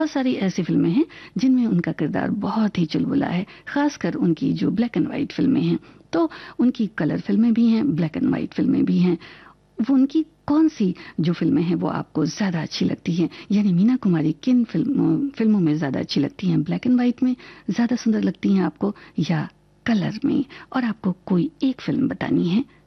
बहुत सारी ऐसी फिल्में हैं जिनमें उनका किरदार बहुत ही चुलबुला है, खासकर उनकी जो ब्लैक एंड व्हाइट फिल्में हैं। तो उनकी कलर फिल्में भी हैं, ब्लैक एंड व्हाइट फिल्में भी हैं। वो उनकी कौन सी जो फिल्में हैं वो आपको ज्यादा अच्छी लगती हैं, यानी मीना कुमारी किन फिल्मों में ज्यादा अच्छी लगती हैं? ब्लैक एंड व्हाइट में ज्यादा सुंदर लगती हैं आपको या कलर में? और आपको कोई एक फिल्म बतानी है